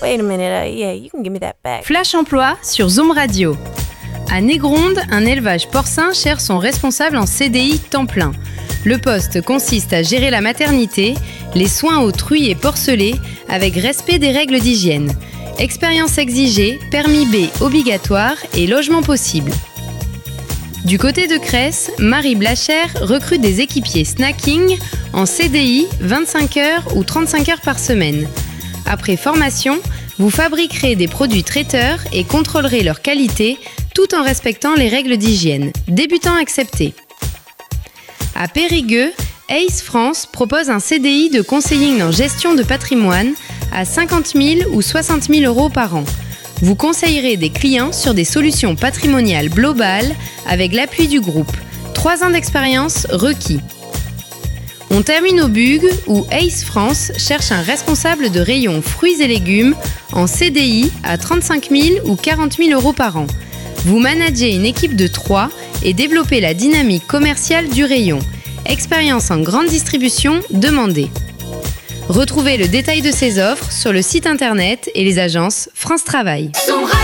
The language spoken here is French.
Wait a minute, yeah, you can give me that back. Flash Emploi sur Zoom Radio. À Négronde, un élevage porcin cherche son responsable en CDI temps plein. Le poste consiste à gérer la maternité, les soins aux truies et porcelets avec respect des règles d'hygiène. Expérience exigée, permis B obligatoire et logement possible. Du côté de Cresse, Marie Blacher recrute des équipiers snacking en CDI 25 heures ou 35 heures par semaine. Après formation, vous fabriquerez des produits traiteurs et contrôlerez leur qualité tout en respectant les règles d'hygiène, débutants acceptés. À Périgueux, Ace France propose un CDI de conseilling en gestion de patrimoine à 50 000 ou 60 000 euros par an. Vous conseillerez des clients sur des solutions patrimoniales globales avec l'appui du groupe. 3 ans d'expérience requis. On termine au Bugue où Ace France cherche un responsable de rayon fruits et légumes en CDI à 35 000 ou 40 000 euros par an. Vous managez une équipe de 3 et développez la dynamique commerciale du rayon. Expérience en grande distribution demandée. Retrouvez le détail de ces offres sur le site internet et les agences France Travail.